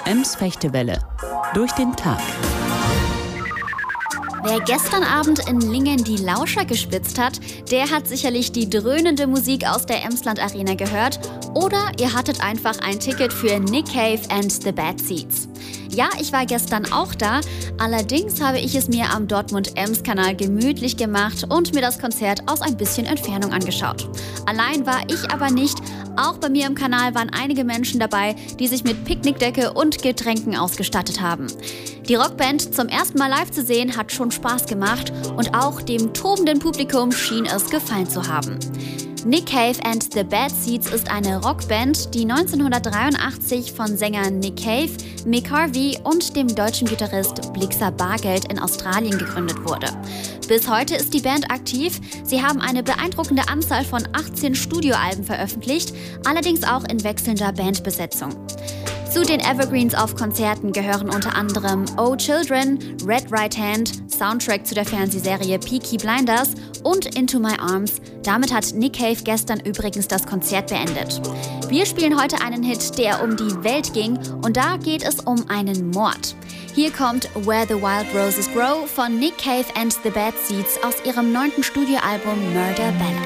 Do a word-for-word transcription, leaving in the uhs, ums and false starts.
Ems Fechtewelle. Durch den Tag. Wer gestern Abend in Lingen die Lauscher gespitzt hat, der hat sicherlich die dröhnende Musik aus der Emsland Arena gehört. Oder ihr hattet einfach ein Ticket für Nick Cave and the Bad Seeds. Ja, ich war gestern auch da, allerdings habe ich es mir am Dortmund-Ems-Kanal gemütlich gemacht und mir das Konzert aus ein bisschen Entfernung angeschaut. Allein war ich aber nicht. Auch bei mir im Kanal waren einige Menschen dabei, die sich mit Picknickdecke und Getränken ausgestattet haben. Die Rockband zum ersten Mal live zu sehen, hat schon Spaß gemacht und auch dem tobenden Publikum schien es gefallen zu haben. Nick Cave and the Bad Seeds ist eine Rockband, die neunzehnhundertdreiundachtzig von Sängern Nick Cave, Mick Harvey und dem deutschen Gitarrist Blixa Bargeld in Australien gegründet wurde. Bis heute ist die Band aktiv. Sie haben eine beeindruckende Anzahl von achtzehn Studioalben veröffentlicht, allerdings auch in wechselnder Bandbesetzung. Zu den Evergreens auf Konzerten gehören unter anderem Oh Children, Red Right Hand, Soundtrack zu der Fernsehserie Peaky Blinders und Into My Arms. Damit hat Nick Cave gestern übrigens das Konzert beendet. Wir spielen heute einen Hit, der um die Welt ging, und da geht es um einen Mord. Hier kommt Where the Wild Roses Grow von Nick Cave and the Bad Seeds aus ihrem neunten Studioalbum Murder Ballad.